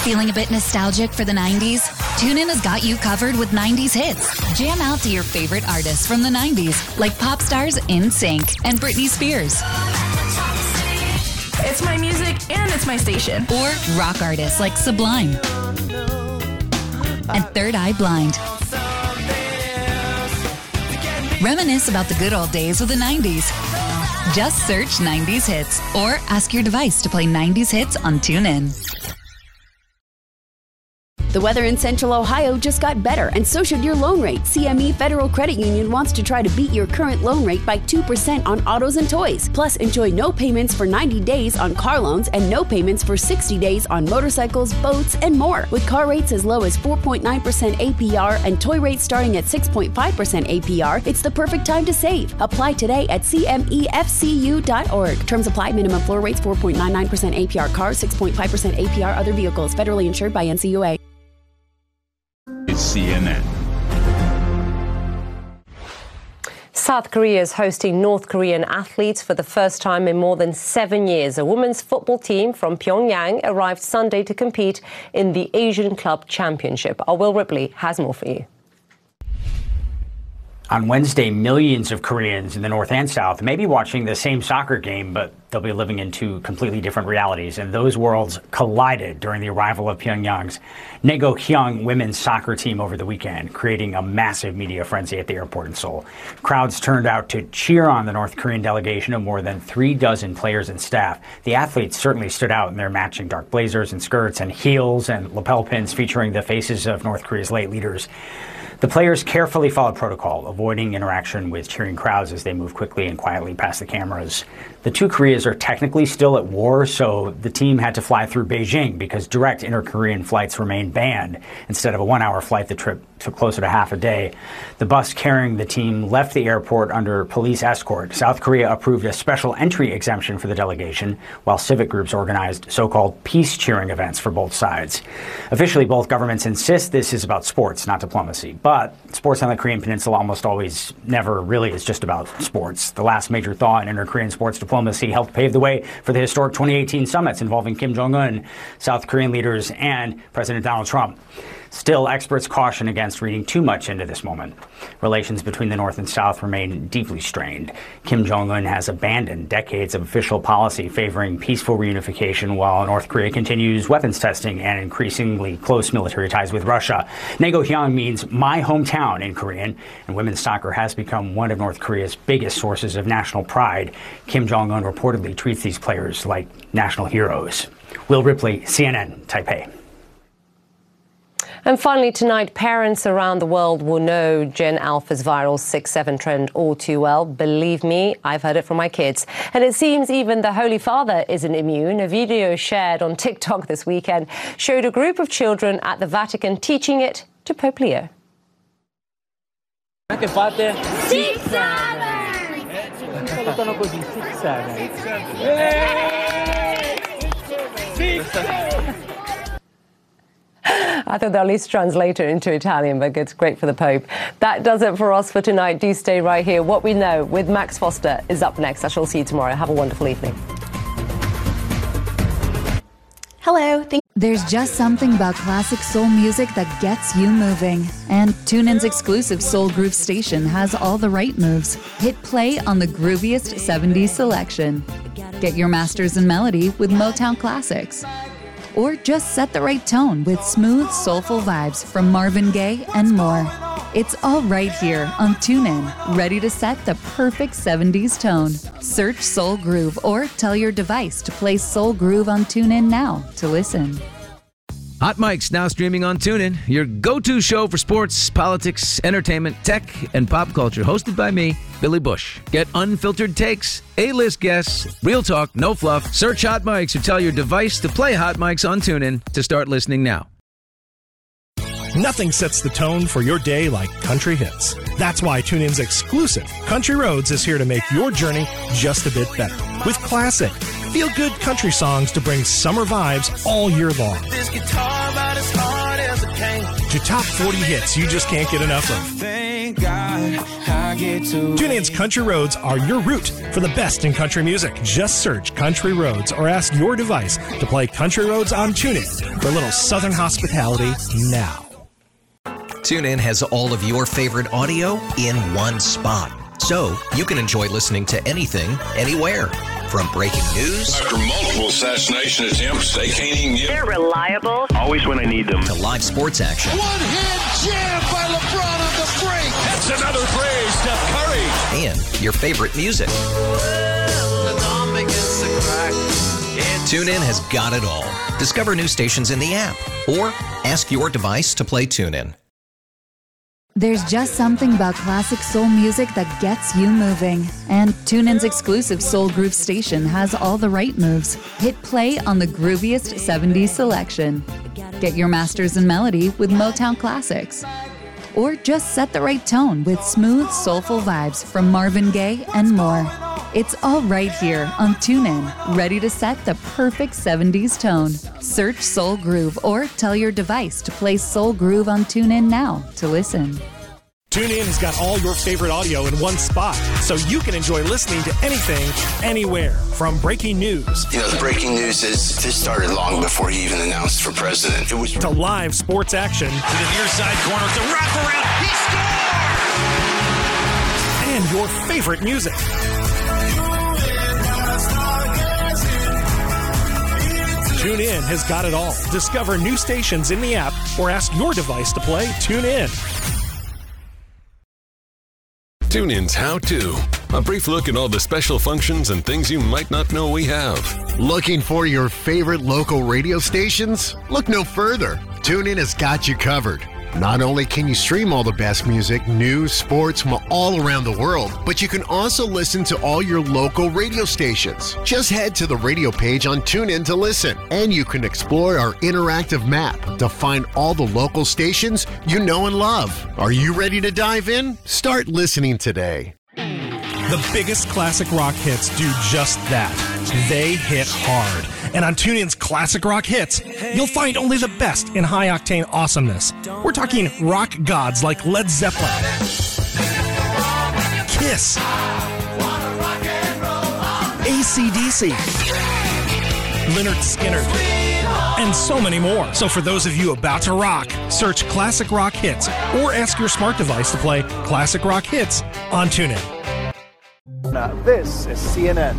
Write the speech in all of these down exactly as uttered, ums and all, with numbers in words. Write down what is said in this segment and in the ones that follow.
Feeling a bit nostalgic for the nineties? TuneIn has got you covered with nineties hits. Jam out to your favorite artists from the nineties, like pop stars NSYNC and Britney Spears. It's my music and it's my station. Or rock artists like Sublime and Third Eye Blind. Reminisce about the good old days with the nineties. Just search nineties hits or ask your device to play nineties hits on TuneIn. The weather in Central Ohio just got better, and so should your loan rate. C M E Federal Credit Union wants to try to beat your current loan rate by two percent on autos and toys. Plus, enjoy no payments for ninety days on car loans and no payments for sixty days on motorcycles, boats, and more. With car rates as low as four point nine percent A P R and toy rates starting at six point five percent A P R, it's the perfect time to save. Apply today at C M E F C U dot org. Terms apply. Minimum floor rates four point nine nine percent A P R cars, six point five percent A P R other vehicles. Federally insured by N C U A. It's C N N. South Korea is hosting North Korean athletes for the first time in more than seven years. A women's football team from Pyongyang arrived Sunday to compete in the Asian Club Championship. Our Will Ripley has more for you. On Wednesday, millions of Koreans in the North and South may be watching the same soccer game, but they'll be living in two completely different realities. And those worlds collided during the arrival of Pyongyang's Naegokyung women's soccer team over the weekend, creating a massive media frenzy at the airport in Seoul. Crowds turned out to cheer on the North Korean delegation of more than three dozen players and staff. The athletes certainly stood out in their matching dark blazers and skirts and heels and lapel pins featuring the faces of North Korea's late leaders. The players carefully followed protocol, avoiding interaction with cheering crowds as they moved quickly and quietly past the cameras. The two Koreas are technically still at war, so the team had to fly through Beijing because direct inter-Korean flights remain banned. Instead of a one-hour flight, the trip took closer to half a day. The bus carrying the team left the airport under police escort. South Korea approved a special entry exemption for the delegation, while civic groups organized so-called peace cheering events for both sides. Officially, both governments insist this is about sports, not diplomacy. But sports on the Korean Peninsula almost always never really is just about sports. The last major thaw in inter-Korean sports diplomacy helped pave the way for the historic twenty eighteen summits involving Kim Jong-un, South Korean leaders, and President Donald Trump. Still, experts caution against reading too much into this moment. Relations between the North and South remain deeply strained. Kim Jong-un has abandoned decades of official policy favoring peaceful reunification, while North Korea continues weapons testing and increasingly close military ties with Russia. Naegokyung means my hometown in Korean, and women's soccer has become one of North Korea's biggest sources of national pride. Kim Jong-un reportedly treats these players like national heroes. Will Ripley, C N N, Taipei. And finally tonight, parents around the world will know Gen Alpha's viral six seven trend all too well. Believe me, I've heard it from my kids. And it seems even the Holy Father isn't immune. A video shared on TikTok this weekend showed a group of children at the Vatican teaching it to Pope Leo. Anche fate six seven. Salutano così six seven. six seven. I thought they'll at least translate it into Italian, but it's great for the Pope. That does it for us for tonight. Do stay right here. What We Know with Max Foster is up next. I shall see you tomorrow. Have a wonderful evening. Hello. Thank- There's just something about classic soul music that gets you moving. And TuneIn's exclusive Soul Groove station has all the right moves. Hit play on the grooviest seventies selection. Get your masters in melody with Motown Classics. Or just set the right tone with smooth, soulful vibes from Marvin Gaye and more. It's all right here on TuneIn, ready to set the perfect seventies tone. Search Soul Groove or tell your device to play Soul Groove on TuneIn now to listen. Hot Mic's now streaming on TuneIn, your go-to show for sports, politics, entertainment, tech, and pop culture. Hosted by me, Billy Bush. Get unfiltered takes, A-list guests, real talk, no fluff. Search Hot Mics or tell your device to play Hot Mics on TuneIn to start listening now. Nothing sets the tone for your day like country hits. That's why TuneIn's exclusive Country Roads is here to make your journey just a bit better. With classic, feel-good country songs to bring summer vibes all year long. To top forty hits you just can't get enough of. thank God I get to. TuneIn's Country Roads are your route for the best in country music. Just search Country Roads or ask your device to play Country Roads on TuneIn for a little Southern hospitality now. TuneIn has all of your favorite audio in one spot, so you can enjoy listening to anything, anywhere. From breaking news after multiple assassination attempts, they can't even get. They're reliable. Always when I need them. To live sports action. One hand jam by LeBron on the break. That's another phrase, Steph Curry. And your favorite music. TuneIn has got it all. Discover new stations in the app or ask your device to play TuneIn. There's just something about classic soul music that gets you moving. And TuneIn's exclusive Soul Groove station has all the right moves. Hit play on the grooviest seventies selection. Get your masters in melody with Motown classics. Or just set the right tone with smooth, soulful vibes from Marvin Gaye and more. It's all right here on TuneIn, ready to set the perfect seventies tone. Search Soul Groove or tell your device to play Soul Groove on TuneIn now to listen. TuneIn has got all your favorite audio in one spot, so you can enjoy listening to anything, anywhere. From breaking news. You know, the breaking news is this started long before he even announced for president. It was to live sports action. To the near side corner, the wraparound, he scored! And your favorite music. TuneIn has got it all. Discover new stations in the app or ask your device to play TuneIn. TuneIn's How To. A brief look at all the special functions and things you might not know we have. Looking for your favorite local radio stations? Look no further. TuneIn has got you covered. Not only can you stream all the best music, news, sports from all around the world, but you can also listen to all your local radio stations. Just head to the radio page on TuneIn to listen, and you can explore our interactive map to find all the local stations you know and love. Are you ready to dive in? Start listening today. The biggest classic rock hits do just that. They hit hard. And on TuneIn's Classic Rock Hits, you'll find only the best in high-octane awesomeness. We're talking rock gods like Led Zeppelin, Kiss, A C D C, Lynyrd Skynyrd, and so many more. So for those of you about to rock, search Classic Rock Hits or ask your smart device to play Classic Rock Hits on TuneIn. Now, this is C N N.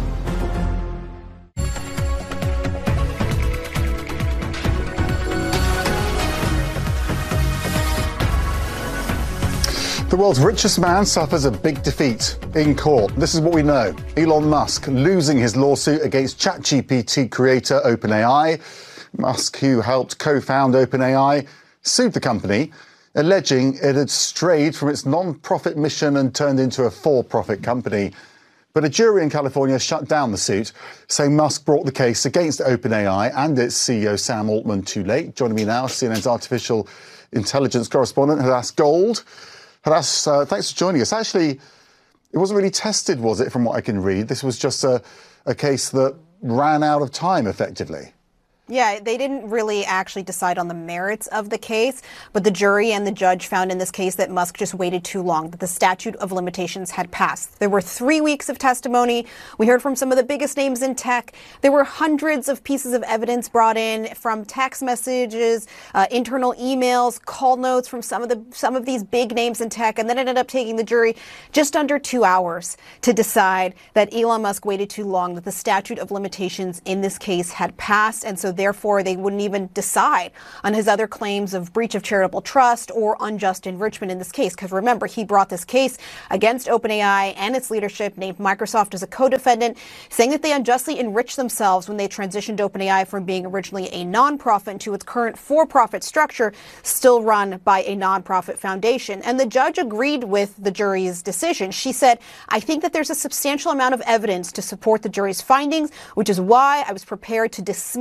The world's richest man suffers a big defeat in court. This is what we know. Elon Musk losing his lawsuit against ChatGPT creator OpenAI. Musk, who helped co-found OpenAI, sued the company, alleging it had strayed from its non-profit mission and turned into a for-profit company. But a jury in California shut down the suit, saying Musk brought the case against OpenAI and its C E O Sam Altman too late. Joining me now, C N N's artificial intelligence correspondent, Hadass Gold. Hadass, uh, thanks for joining us. Actually, it wasn't really tested, was it, from what I can read? This was just a, a case that ran out of time, effectively. Yeah, they didn't really actually decide on the merits of the case, but the jury and the judge found in this case that Musk just waited too long, that the statute of limitations had passed. There were three weeks of testimony. We heard from some of the biggest names in tech. There were hundreds of pieces of evidence brought in from text messages, uh, internal emails, call notes from some of the some of these big names in tech, and then it ended up taking the jury just under two hours to decide that Elon Musk waited too long, that the statute of limitations in this case had passed, and so therefore they wouldn't even decide on his other claims of breach of charitable trust or unjust enrichment in this case. Because remember, he brought this case against OpenAI and its leadership, named Microsoft as a co-defendant, saying that they unjustly enriched themselves when they transitioned OpenAI from being originally a nonprofit to its current for-profit structure, still run by a nonprofit foundation. And the judge agreed with the jury's decision. She said, "I think that there's a substantial amount of evidence to support the jury's findings, which is why I was prepared to dismiss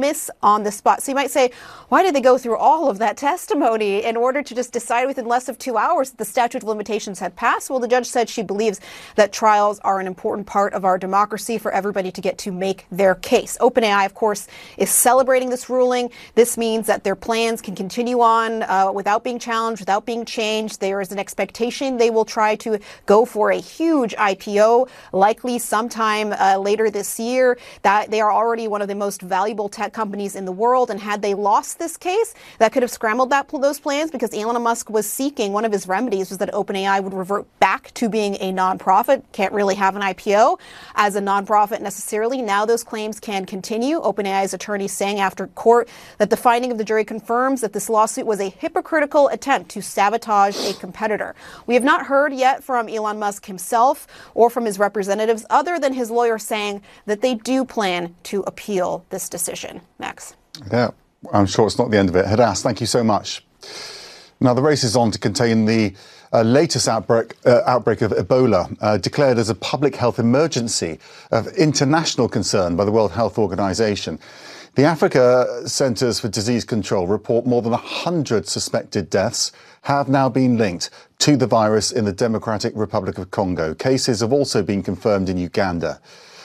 on the spot. So you might say, why did they go through all of that testimony in order to just decide within less of two hours that the statute of limitations had passed? Well, the judge said she believes that trials are an important part of our democracy for everybody to get to make their case. OpenAI, of course, is celebrating this ruling. This means that their plans can continue on uh, without being challenged, without being changed. There is an expectation they will try to go for a huge I P O, likely sometime uh, later this year. That they are already one of the most valuable tech companies in the world, and had they lost this case, that could have scrambled that those plans, because Elon Musk was seeking, one of his remedies was that OpenAI would revert back to being a nonprofit. Can't really have an I P O as a nonprofit necessarily. Now those claims can continue. OpenAI's attorney saying after court that the finding of the jury confirms that this lawsuit was a hypocritical attempt to sabotage a competitor. We have not heard yet from Elon Musk himself or from his representatives, other than his lawyer saying that they do plan to appeal this decision. Max. Yeah, I'm sure it's not the end of it. Hadass, thank you so much. Now, the race is on to contain the uh, latest outbreak, uh, outbreak of Ebola, uh, declared as a public health emergency of international concern by the World Health Organization. The Africa Centers for Disease Control report more than one hundred suspected deaths have now been linked to the virus in the Democratic Republic of Congo. Cases have also been confirmed in Uganda.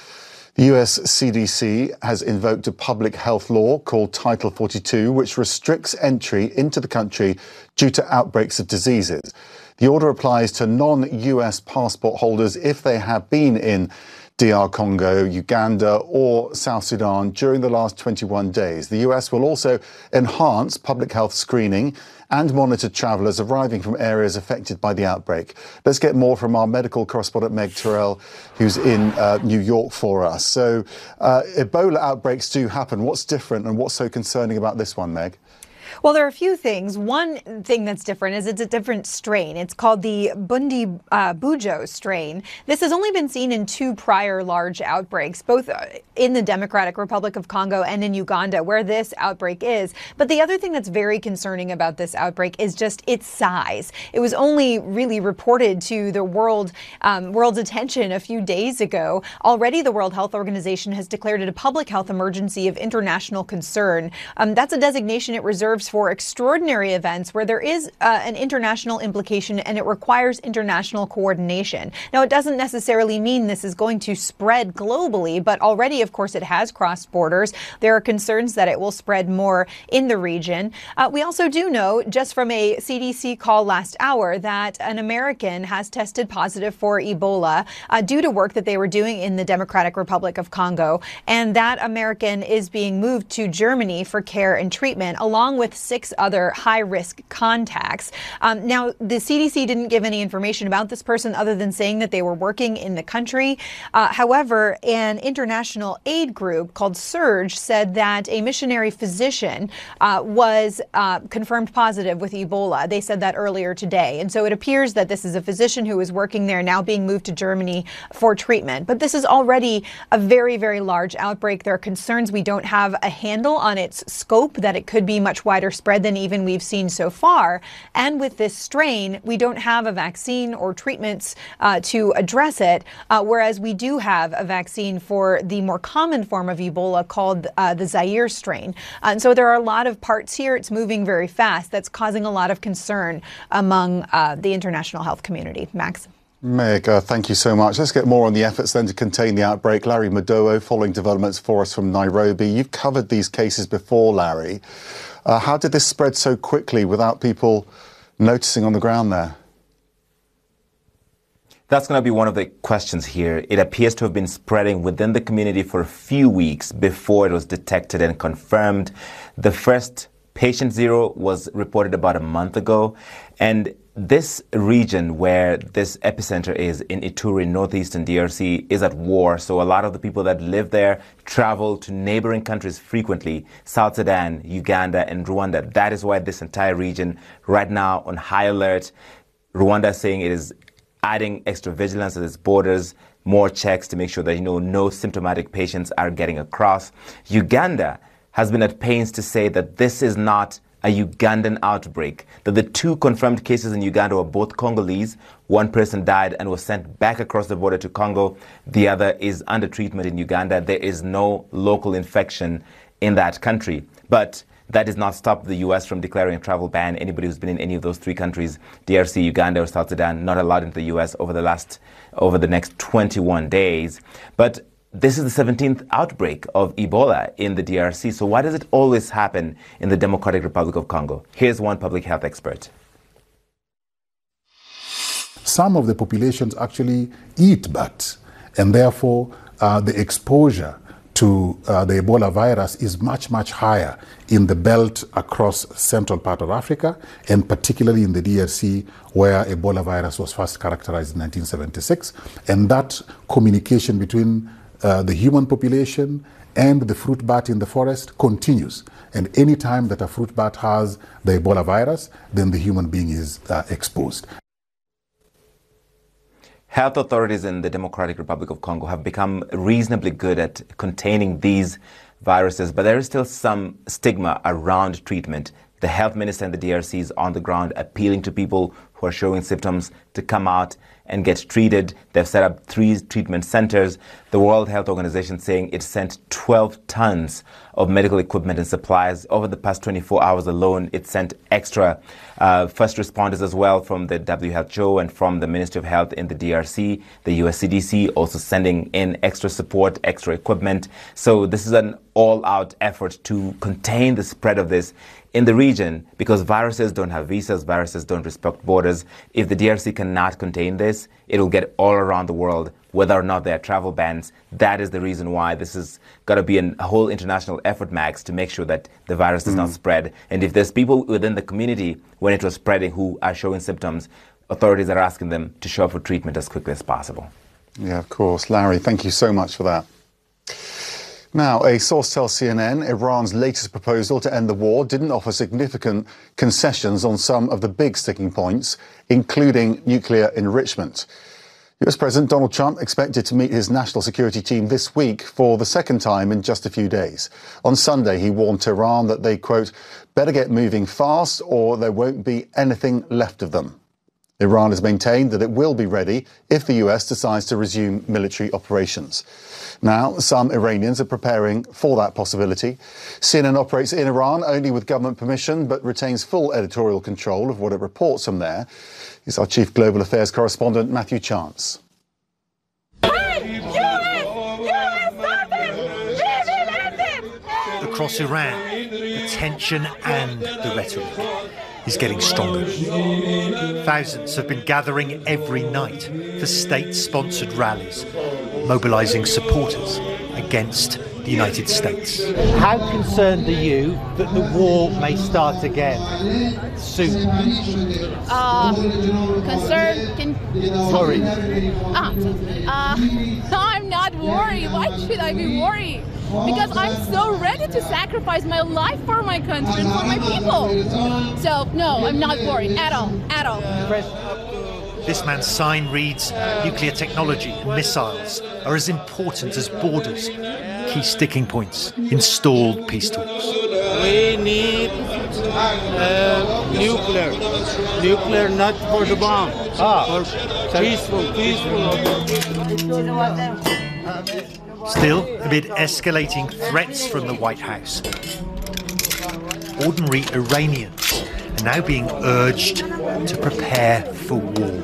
The U S C D C has invoked a public health law called Title forty-two, which restricts entry into the country due to outbreaks of diseases. The order applies to non-U S passport holders if they have been in D R Congo, Uganda or South Sudan during the last twenty-one days. The U S will also enhance public health screening and monitor travellers arriving from areas affected by the outbreak. Let's get more from our medical correspondent Meg Terrell, who's in uh, New York for us. So uh, Ebola outbreaks do happen. What's different and what's so concerning about this one, Meg? Well, there are a few things. One thing that's different is it's a different strain. It's called the Bundi uh, Bujo strain. This has only been seen in two prior large outbreaks, both in the Democratic Republic of Congo and in Uganda, where this outbreak is. But the other thing that's very concerning about this outbreak is just its size. It was only really reported to the world, um, world's attention a few days ago. Already, the World Health Organization has declared it a public health emergency of international concern. Um, that's a designation it reserves for extraordinary events where there is uh, an international implication and it requires international coordination. Now, it doesn't necessarily mean this is going to spread globally, but already, of course, it has crossed borders. There are concerns that it will spread more in the region. Uh, we also do know, just from a C D C call last hour, that an American has tested positive for Ebola uh, due to work that they were doing in the Democratic Republic of Congo. And that American is being moved to Germany for care and treatment, along with six other high-risk contacts. Um, now, the C D C didn't give any information about this person other than saying that they were working in the country. Uh, however, an international aid group called SURGE said that a missionary physician uh, was uh, confirmed positive with Ebola. They said that earlier today. And so it appears that this is a physician who is working there, now being moved to Germany for treatment. But this is already a very, very large outbreak. There are concerns we don't have a handle on its scope, that it could be much wider spread than even we've seen so far. And with this strain, we don't have a vaccine or treatments uh, to address it, uh, whereas we do have a vaccine for the more common form of Ebola called uh, the Zaire strain. Uh, and so there are a lot of parts here. It's moving very fast. That's causing a lot of concern among uh, the international health community. Max? Meg, uh, thank you so much. Let's get more on the efforts then to contain the outbreak. Larry Madowo, following developments for us from Nairobi. You've covered these cases before, Larry. Uh, how did this spread so quickly without people noticing on the ground there? That's going to be one of the questions here. It appears to have been spreading within the community for a few weeks before it was detected and confirmed. The first patient zero was reported about a month ago. And this region where this epicenter is in Ituri, northeastern D R C, is at war. So a lot of the people that live there travel to neighboring countries frequently, South Sudan, Uganda, and Rwanda. That is why this entire region right now on high alert. Rwanda is saying it is adding extra vigilance at its borders, more checks to make sure that, you know, no symptomatic patients are getting across. Uganda has been at pains to say that this is not a Ugandan outbreak, that the two confirmed cases in Uganda were both Congolese. One person died and was sent back across the border to Congo. The other is under treatment in Uganda. There is no local infection in that country. But that does not stop the U S from declaring a travel ban. Anybody who's been in any of those three countries, D R C, Uganda, or South Sudan, not allowed into the U S over the last, over the next twenty-one days. But this is the seventeenth outbreak of Ebola in the D R C. So why does it always happen in the Democratic Republic of Congo? Here's one public health expert. Some of the populations actually eat bats, and therefore uh, the exposure to uh, the Ebola virus is much, much higher in the belt across central part of Africa, and particularly in the D R C, where Ebola virus was first characterized in nineteen seventy-six. And that communication between uh, the human population and the fruit bat in the forest continues. And any time that a fruit bat has the Ebola virus, then the human being is uh, exposed. Health authorities in the Democratic Republic of Congo have become reasonably good at containing these viruses, but there is still some stigma around treatment. The health minister in the D R C is on the ground appealing to people who are showing symptoms to come out and get treated. They've set up three treatment centers. The World Health Organization saying it sent twelve tons of medical equipment and supplies. Over the past twenty-four hours alone, it sent extra uh, first responders as well from the W H O and from the Ministry of Health in the D R C. The U S C D C also sending in extra support, extra equipment. So this is an all-out effort to contain the spread of this in the region, because viruses don't have visas, viruses don't respect borders. If the D R C cannot contain this, it will get all around the world, whether or not there are travel bans. That is the reason why this has got to be an, a whole international effort, Max, to make sure that the virus does mm. not spread. And if there's people within the community, when it was spreading, who are showing symptoms, authorities are asking them to show up for treatment as quickly as possible. Yeah, of course. Larry, thank you so much for that. Now, a source tells C N N Iran's latest proposal to end the war didn't offer significant concessions on some of the big sticking points, including nuclear enrichment. U S President Donald Trump expected to meet his national security team this week for the second time in just a few days. On Sunday, he warned Tehran that they, quote, better get moving fast or there won't be anything left of them. Iran has maintained that it will be ready if the U S decides to resume military operations. Now, some Iranians are preparing for that possibility. C N N operates in Iran only with government permission, but retains full editorial control of what it reports from there. Here's our chief global affairs correspondent, Matthew Chance. Across Iran, the tension and the rhetoric is getting stronger. Thousands have been gathering every night for state-sponsored rallies, mobilizing supporters against the United States. How concerned are you that the war may start again soon? Uh, concerned? Can... Worried? Ah, uh, I'm not worried. Why should I be worried? Because I'm so ready to sacrifice my life for my country and for my people. So, no, I'm not worried at all, at all. This man's sign reads, nuclear technology and missiles are as important as borders. Key sticking points, installed peace talks. We need uh, nuclear. Nuclear not for the bomb. Ah. For peaceful, peaceful. Still, amid escalating threats from the White House, ordinary Iranians are now being urged to prepare for war.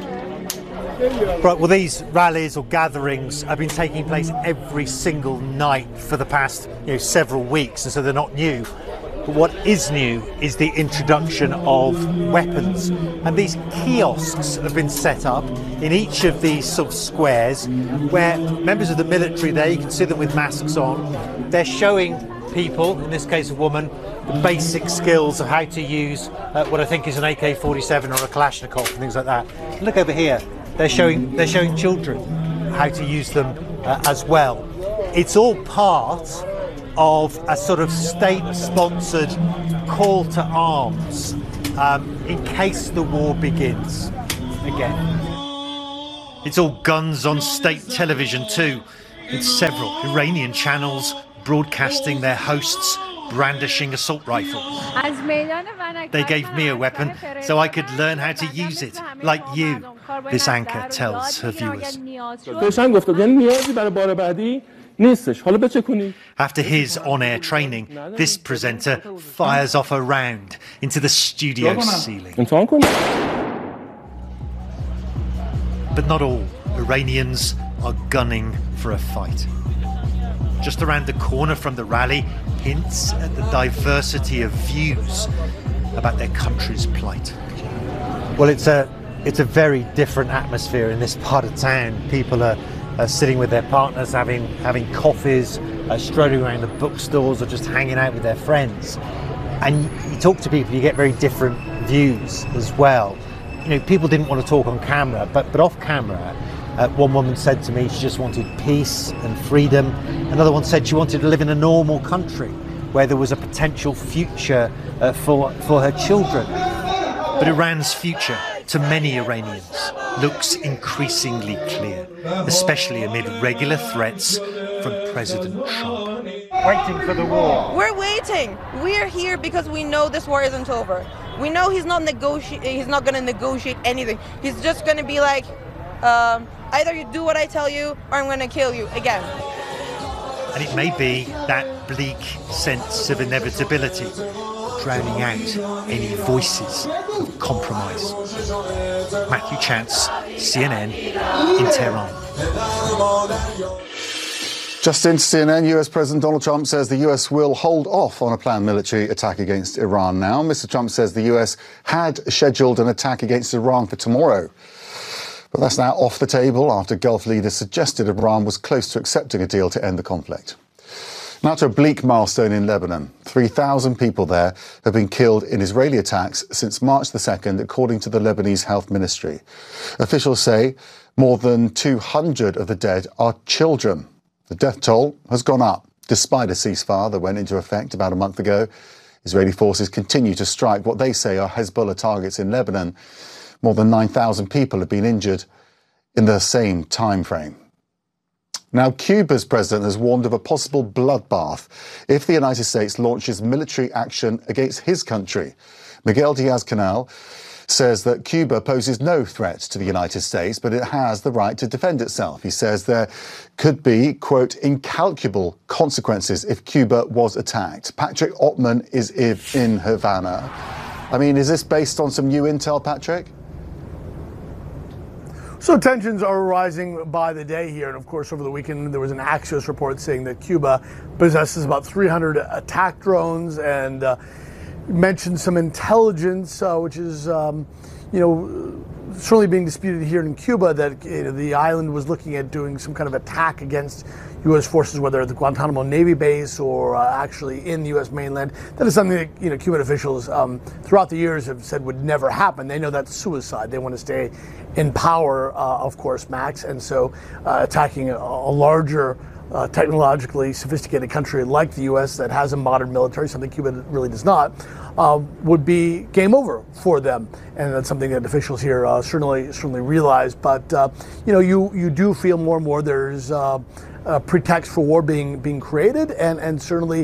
Right, well, these rallies or gatherings have been taking place every single night for the past you know, several weeks, and so they're not new. But what is new is the introduction of weapons. And these kiosks have been set up in each of these sort of squares where members of the military there, you can see them with masks on, they're showing people, in this case a woman, the basic skills of how to use uh, what I think is an A K forty-seven or a Kalashnikov and things like that. Look over here, they're showing, they're showing children how to use them uh, as well. It's all part of a sort of state-sponsored call to arms um, in case the war begins again. It's all guns on state television too. It's several Iranian channels broadcasting their hosts brandishing assault rifles. They gave me a weapon so I could learn how to use it, like you, this anchor tells her viewers. After his on-air training, this presenter fires off a round into the studio ceiling. But not all Iranians are gunning for a fight. Just around the corner from the rally, hints at the diversity of views about their country's plight. Well, it's a it's a very different atmosphere in this part of town. People are, are sitting with their partners, having having coffees, uh, strolling around the bookstores, or just hanging out with their friends. And you talk to people, you get very different views as well. You know, people didn't want to talk on camera, but but off camera, uh, one woman said to me she just wanted peace and freedom. Another one said she wanted to live in a normal country where there was a potential future uh, for for her children. But Iran's future, to many Iranians, looks increasingly clear, especially amid regular threats from President Trump. Waiting for the war. We're waiting. We're here because we know this war isn't over. We know he's not negoti- He's not going to negotiate anything. He's just going to be like, um, either you do what I tell you, or I'm going to kill you again. And it may be that bleak sense of inevitability, drowning out any voices of compromise. Matthew Chance, C N N, in Tehran. Just into C N N, U S President Donald Trump says the U S will hold off on a planned military attack against Iran now. Mister Trump says the U S had scheduled an attack against Iran for tomorrow. But that's now off the table after Gulf leaders suggested Iran was close to accepting a deal to end the conflict. Now to a bleak milestone in Lebanon. three thousand people there have been killed in Israeli attacks since March the second, according to the Lebanese Health Ministry. Officials say more than two hundred of the dead are children. The death toll has gone up, despite a ceasefire that went into effect about a month ago. Israeli forces continue to strike what they say are Hezbollah targets in Lebanon. More than nine thousand people have been injured in the same time frame. Now, Cuba's president has warned of a possible bloodbath if the United States launches military action against his country. Miguel Diaz-Canel says that Cuba poses no threat to the United States, but it has the right to defend itself. He says there could be, quote, incalculable consequences if Cuba was attacked. Patrick Ottman is in Havana. I mean, is this based on some new intel, Patrick? So tensions are rising by the day here. And of course, over the weekend, there was an Axios report saying that Cuba possesses about three hundred attack drones and uh, mentioned some intelligence, uh, which is, um, you know, certainly being disputed here in Cuba, that you know, the island was looking at doing some kind of attack against U S forces, whether at the Guantanamo Navy base or uh, actually in the U S mainland. That is something that, you know, Cuban officials um, throughout the years have said would never happen. They know that's suicide. They want to stay in power, uh, of course, Max. And so uh, attacking a, a larger, uh, technologically sophisticated country like the U S that has a modern military, something Cuba really does not, uh, would be game over for them. And that's something that officials here uh, certainly certainly realize. But, uh, you know, you, you do feel more and more there's uh, a pretext for war being being created, and, and certainly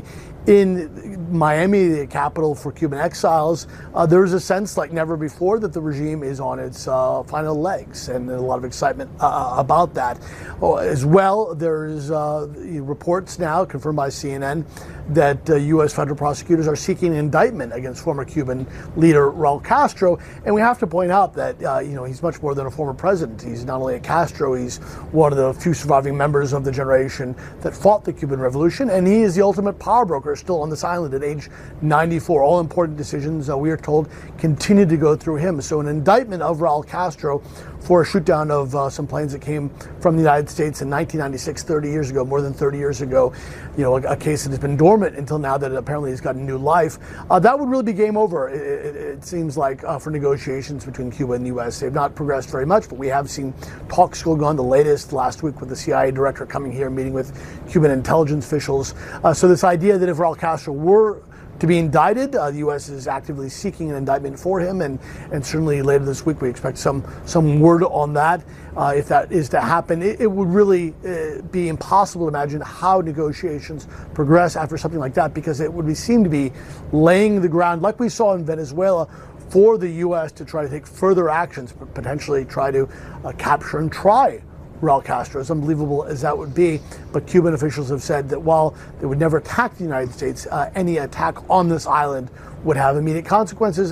in Miami, the capital for Cuban exiles, uh, there's a sense like never before that the regime is on its uh, final legs, and a lot of excitement uh, about that. Oh, as well, there's uh, reports now confirmed by C N N that uh, U S federal prosecutors are seeking an indictment against former Cuban leader Raul Castro, and we have to point out that uh, you know he's much more than a former president. He's not only a Castro, he's one of the few surviving members of the generation that fought the Cuban Revolution, and he is the ultimate power broker still on this island at age ninety-four. All important decisions, uh, we are told, continue to go through him. So an indictment of Raul Castro for a shoot down of uh, some planes that came from the United States in nineteen ninety-six, thirty years ago, more than thirty years ago, you know, a, a case that has been dormant until now that it apparently has gotten new life. Uh, that would really be game over, it, it, it seems like, uh, for negotiations between Cuba and the U S. They've not progressed very much, but we have seen talks going on, the latest last week with the C I A director coming here, meeting with Cuban intelligence officials. Uh, so this idea that if Raul Castro were to be indicted, uh, the U S is actively seeking an indictment for him, and, and certainly later this week we expect some some word on that. Uh, if that is to happen, it, it would really uh, be impossible to imagine how negotiations progress after something like that, because it would be, seem to be laying the ground, like we saw in Venezuela, for the U S to try to take further actions, potentially try to uh, capture and try Raul Castro, as unbelievable as that would be. But Cuban officials have said that while they would never attack the United States, uh, any attack on this island would have immediate consequences.